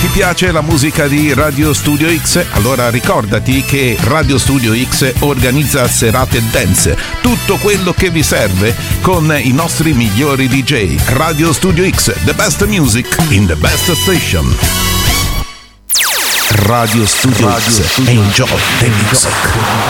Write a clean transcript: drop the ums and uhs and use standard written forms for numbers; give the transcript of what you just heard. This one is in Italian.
Ti piace la musica di Radio Studio X? Allora ricordati che Radio Studio X organizza serate dance, tutto quello che vi serve con i nostri migliori DJ. Radio Studio X, the best music in the best station. Radio Studio X, enjoy the music.